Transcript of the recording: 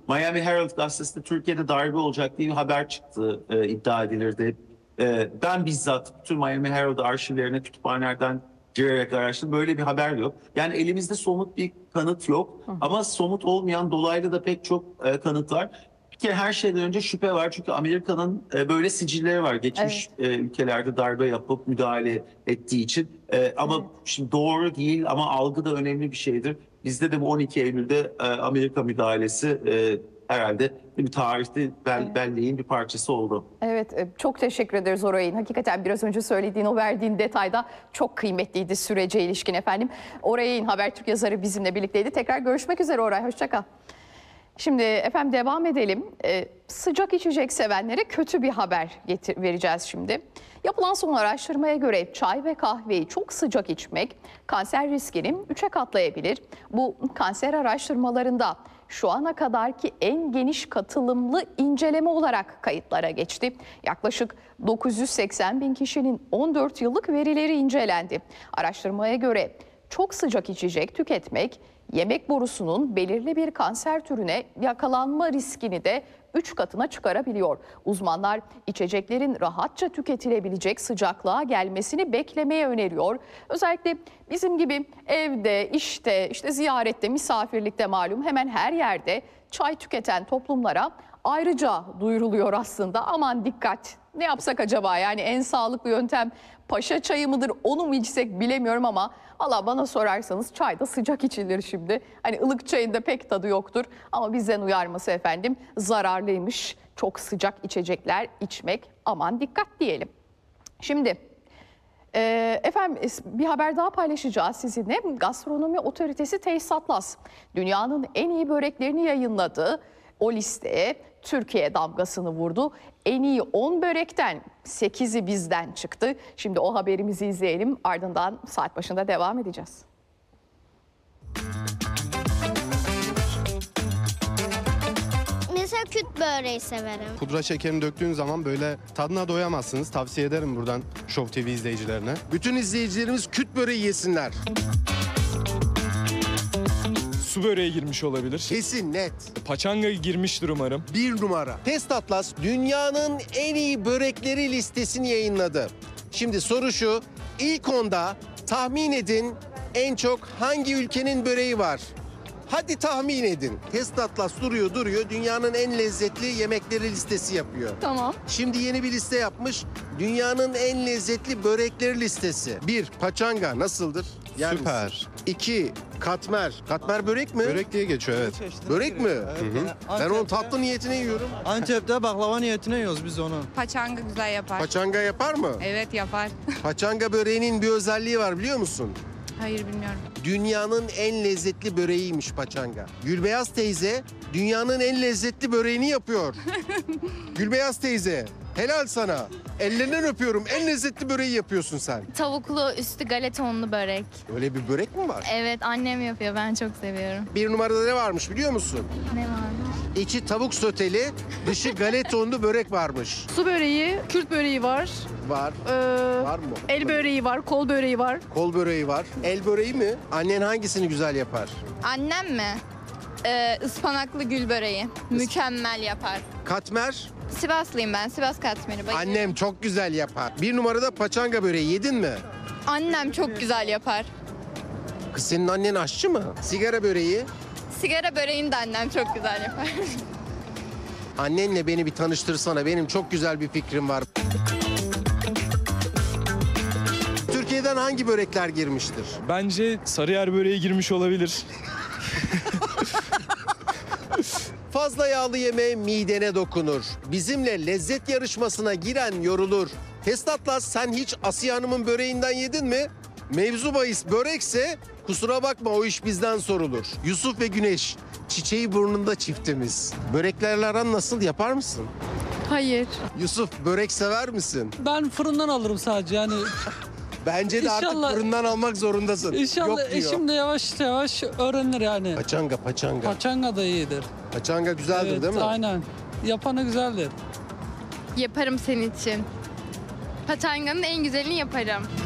Miami Herald gazetesinde Türkiye'de darbe olacak diye bir haber çıktı, iddia edilirdi. Ben bizzat bütün Miami Herald arşivlerine kütüphanelerden girerek araştırdım. Böyle bir haber yok. Yani elimizde somut bir kanıt yok. Ama somut olmayan dolaylı da pek çok kanıt var. Bir kere her şeyden önce şüphe var. Çünkü Amerika'nın böyle sicilleri var. Geçmiş ülkelerde darbe yapıp müdahale ettiği için. Ama şimdi doğru değil ama algı da önemli bir şeydir. Bizde de bu 12 Eylül'de Amerika müdahalesi herhalde bir tarihte belleğin bir parçası oldu. Evet, çok teşekkür ederiz Oray'ın. Hakikaten biraz önce söylediğin, o verdiğin detayda çok kıymetliydi sürece ilişkin efendim. Oray'ın Habertürk yazarı bizimle birlikteydi. Tekrar görüşmek üzere Oray, hoşça kal. Şimdi efendim devam edelim. Sıcak içecek sevenlere kötü bir haber vereceğiz şimdi. Yapılan son araştırmaya göre çay ve kahveyi çok sıcak içmek kanser riskini 3'e katlayabilir. Bu kanser araştırmalarında şu ana kadarki en geniş katılımlı inceleme olarak kayıtlara geçti. Yaklaşık 980 bin kişinin 14 yıllık verileri incelendi. Araştırmaya göre çok sıcak içecek tüketmek yemek borusunun belirli bir kanser türüne yakalanma riskini de 3 katına çıkarabiliyor. Uzmanlar içeceklerin rahatça tüketilebilecek sıcaklığa gelmesini beklemeye öneriyor. Özellikle bizim gibi evde, işte ziyarette, misafirlikte malum hemen her yerde çay tüketen toplumlara ayrıca duyuruluyor aslında. Aman dikkat, ne yapsak acaba, yani en sağlıklı yöntem paşa çayı mıdır, onu mu içsek bilemiyorum ama Allah bana sorarsanız çay da sıcak içilir şimdi. Hani ılık çayın da pek tadı yoktur ama bizden uyarması efendim zararlıymış. Çok sıcak içecekler içmek, aman dikkat diyelim. Şimdi efendim bir haber daha paylaşacağız sizinle. Gastronomi Otoritesi Taste Atlas dünyanın en iyi böreklerini yayınladı. O listeye Türkiye damgasını vurdu. En iyi 10 börekten 8'i bizden çıktı. Şimdi o haberimizi izleyelim, ardından saat başında devam edeceğiz. Mesela küt böreği severim. Pudra şekerini döktüğün zaman böyle tadına doyamazsınız. Tavsiye ederim buradan Show TV izleyicilerine. Bütün izleyicilerimiz küt böreği yesinler. Su böreği girmiş olabilir. Kesin, net. Paçanga girmiştir umarım. 1 numara. Test Atlas dünyanın en iyi börekleri listesini yayınladı. Şimdi soru şu. İlk onda tahmin edin en çok hangi ülkenin böreği var? Hadi tahmin edin. Test Atlas duruyor. Dünyanın en lezzetli yemekleri listesi yapıyor. Tamam. Şimdi yeni bir liste yapmış. Dünyanın en lezzetli börekleri listesi. 1. Paçanga nasıldır? Yer misin? Süper. 2. Katmer. Katmer börek mi? Börek diye geçiyor, evet. Börek mi? Ben onu tatlı niyetine yiyorum. Antep'te baklava niyetine yiyoruz biz onu. Paçanga güzel yapar. Paçanga yapar mı? Evet yapar. Paçanga böreğinin bir özelliği var biliyor musun? Hayır bilmiyorum. Dünyanın en lezzetli böreğiymiş paçanga. Gülbeyaz teyze dünyanın en lezzetli böreğini yapıyor. Gülbeyaz teyze helal sana. Ellerinden öpüyorum. En lezzetli böreği yapıyorsun sen. Tavuklu üstü galeta unlu börek. Öyle bir börek mi var? Evet annem yapıyor, ben çok seviyorum. 1 numarada ne varmış biliyor musun? Ne varmış? İçi tavuk soteli, dışı galeta unlu börek varmış. Su böreği, Kürt böreği var. Var. Var mı? El böreği var, kol böreği var. Kol böreği var. El böreği mi? Annen hangisini güzel yapar? Annem mi? Ispanaklı gül böreği. Mükemmel yapar. Katmer? Sivaslıyım ben, Sivas katmeri. Bayılıyorum. Annem çok güzel yapar. 1 numarada paçanga böreği yedin mi? Annem çok güzel yapar. Kız senin annen aşçı mı? Sigara böreği. Sigara böreğini de annem çok güzel yapar. Annenle beni bir tanıştırsana. Benim çok güzel bir fikrim var. Türkiye'den hangi börekler girmiştir? Bence Sarıyer böreği girmiş olabilir. Fazla yağlı yeme midene dokunur. Bizimle lezzet yarışmasına giren yorulur. Test Atlas sen hiç Asiye Hanım'ın böreğinden yedin mi? Mevzu bahis börekse kusura bakma o iş bizden sorulur. Yusuf ve Güneş çiçeği burnunda çiftimiz. Böreklerle aran nasıl, yapar mısın? Hayır. Yusuf börek sever misin? Ben fırından alırım sadece yani. Bence de İnşallah- artık fırından almak zorundasın. İnşallah Yok diyor. eşim de yavaş yavaş öğrenir yani. Paçanga. Paçanga da iyidir. Paçanga güzeldir Evet, değil mi? aynen. Yapanı güzeldir. Yaparım senin için. Paçanganın en güzelini yaparım.